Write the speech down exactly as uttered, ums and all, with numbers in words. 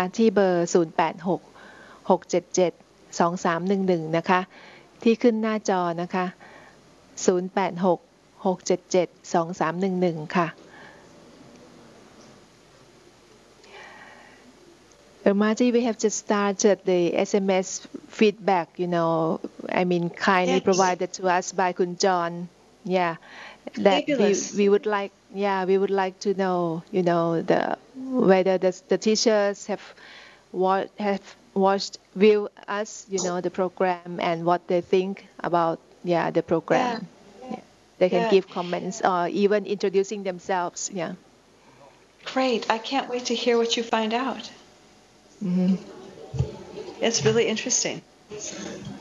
ที่เบอร์ศูนย์ แปด หก หก เจ็ด เจ็ด สอง สาม หนึ่ง หนึ่งนะคะที่ขึ้นหน้าจอนะคะศูนย์ แปด หก หก เจ็ด เจ็ด สอง สาม หนึ่ง หนึ่งค่ะMargie, we have just started the S M S feedback, you know, I mean, kindly yes. provided to us by Kun John. Yeah, that Fabulous. we, we would like, yeah, we would like to know, you know, the whether the, the teachers have what have watched, view us, you know, the program and what they think about, yeah, the program. Yeah. Yeah. They can Yeah. give comments or even introducing themselves. Yeah. Great. I can't wait to hear what you find out. Mm-hmm. It's really interesting.